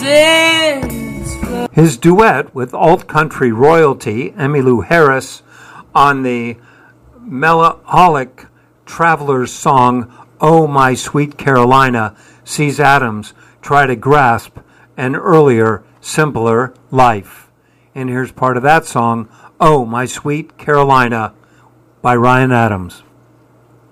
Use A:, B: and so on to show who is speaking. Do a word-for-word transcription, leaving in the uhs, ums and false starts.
A: sins.
B: His duet with alt-country royalty Emmylou Harris on the melancholic Traveler's song Oh My Sweet Carolina sees Adams try to grasp an earlier, simpler life. And here's part of that song, Oh My Sweet Carolina, by Ryan Adams.